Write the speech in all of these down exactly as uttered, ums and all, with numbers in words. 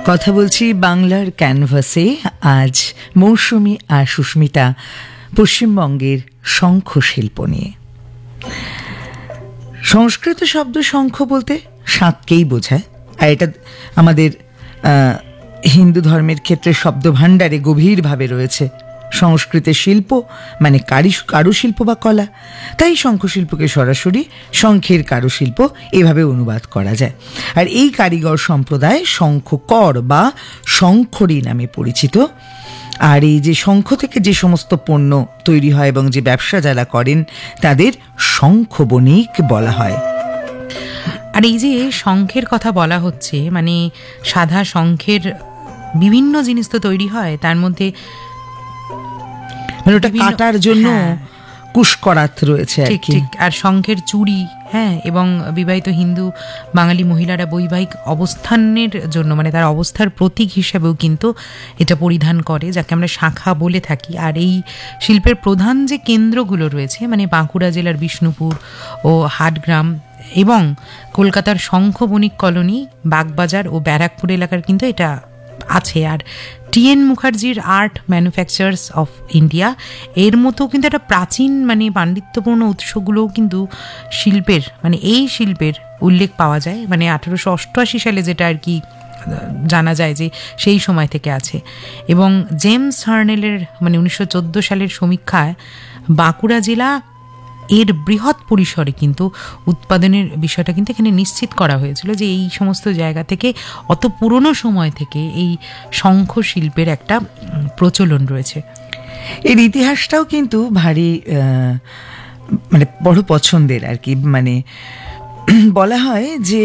কথা বলছি বাংলার ক্যানভাসে। আজ মৌসুমী আর সুস্মিতা পশ্চিমবঙ্গের শঙ্খ শিল্প নিয়ে। সংস্কৃত শব্দ শঙ্খ বলতে শাঁখকেই বোঝায়, আর এটা আমাদের হিন্দু ধর্মের ক্ষেত্রে শব্দ ভাণ্ডারে গভীরভাবে রয়েছে। সংস্কৃতের শিল্প মানে কারি কারুশিল্প বা কলা, তাই শঙ্খশিল্পকে সরাসরি শঙ্খের কারুশিল্প এভাবে অনুবাদ করা যায়। আর এই কারিগর সম্প্রদায় শঙ্খকর বা শঙ্খরি নামে পরিচিত। আর এই যে শঙ্খ থেকে যে সমস্ত পণ্য তৈরি হয় এবং যে ব্যবসা যারা করেন তাদের শঙ্খ বণিক বলা হয়। আর এই যে শঙ্খের কথা বলা হচ্ছে, মানে সাদা শঙ্খের বিভিন্ন জিনিস তো তৈরি হয়, তার মধ্যে ওটা কাটার জন্য কুশকরাত রয়েছে আর কি। আর শঙ্খের চুড়ি, হ্যাঁ, এবং বিবাহিত হিন্দু বাঙালি মহিলারা বৈবাহিক অবস্থানের জন্য, মানে তার অবস্থার প্রতীক হিসেবেও কিন্তু এটা পরিধান করে, যাকে আমরা শাঁখা বলে থাকি। আর এই শিল্পের প্রধান যে কেন্দ্রগুলো রয়েছে, মানে বাঁকুড়া জেলার বিষ্ণুপুর ও হাটগ্রাম এবং কলকাতার শঙ্খ বণিক কলোনি, বাগবাজার ও ব্যারাকপুর এলাকার কিন্তু এটা আছে। আর টি এন মুখার্জির আর্ট ম্যানুফ্যাকচারার্স অফ ইন্ডিয়া এর মতো কিন্তু একটা প্রাচীন মানে পাণ্ডিত্যপূর্ণ উৎসগুলোও কিন্তু শিল্পের মানে এই শিল্পের উল্লেখ পাওয়া যায়, মানে আঠারোশো অষ্টআশি সালে যেটা আর কি জানা যায় যে সেই সময় থেকে আছে। এবং জেমস হার্নেলের মানে উনিশশো চোদ্দো সালের সমীক্ষায় বাঁকুড়া জেলা এর বৃহৎ পরিসরে কিন্তু উৎপাদনের বিষয়টা কিন্তু এখানে নিশ্চিত করা হয়েছিল, যে এই সমস্ত জায়গা থেকে অত পুরনো সময় থেকে এই শঙ্খ শিল্পের একটা প্রচলন রয়েছে। এর ইতিহাসটাও কিন্তু ভারী মানে বড় পছন্দের আর কি। মানে বলা হয় যে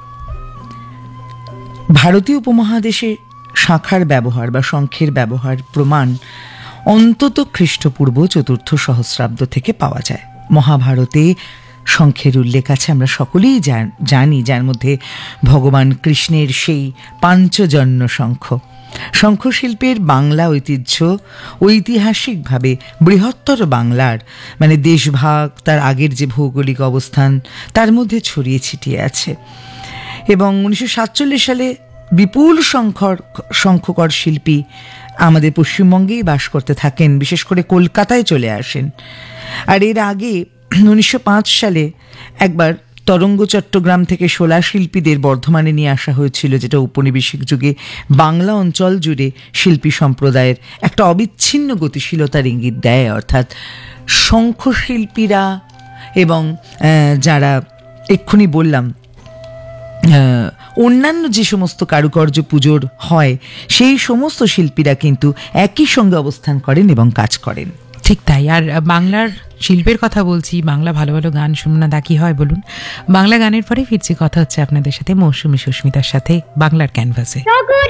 ভারতীয় উপমহাদেশে শাঁখার ব্যবহার বা শঙ্খের ব্যবহার প্রমাণ অন্তত খ্রিস্টপূর্ব চতুর্থ সহস্রাব্দ থেকে পাওয়া যায়। মহাভারতে শঙ্খের উল্লেখ আছে, আমরা সকলেই জানি, যার মধ্যে ভগবান কৃষ্ণের সেই পাঞ্চজন্য শঙ্খ। শঙ্খশিল্পের বাংলা ঐতিহ্য ঐতিহাসিকভাবে বৃহত্তর বাংলার মানে দেশভাগ, তার আগের যে ভৌগোলিক অবস্থান তার মধ্যে ছড়িয়ে ছিটিয়ে আছে। এবং উনিশশো সাতচল্লিশ সালে বিপুল সংখ্যক শঙ্খকর শিল্পী আমাদের পশ্চিমবঙ্গেই বাস করতে থাকেন, বিশেষ করে কলকাতায় চলে আসেন। আর এর আগে উনিশশো পাঁচ সালে একবার তরঙ্গ চট্টগ্রাম থেকে শোলা শিল্পীদের বর্ধমানে নিয়ে আসা হয়েছিল, যেটা ঔপনিবেশিক যুগে বাংলা অঞ্চল জুড়ে শিল্পী সম্প্রদায়ের একটা অবিচ্ছিন্ন গতিশীলতার ইঙ্গিত দেয়। অর্থাৎ শঙ্খশিল্পীরা এবং যারা এক্ষুনি বললাম অন্যান্য যে সমস্ত কারুকার্য পুজোর হয় সেই সমস্ত শিল্পীরা কিন্তু একই সঙ্গে অবস্থান করেন এবং কাজ করেন। ঠিক তাই। আর বাংলার শিল্পের কথা বলছি, বাংলা ভালো ভালো গান শুনুন না, দা কি হয় বলুন। বাংলা গানের পরে ফিরছি, কথা হচ্ছে আপনাদের সাথে মৌসুমী সুস্মিতার সাথে বাংলার ক্যানভাসে।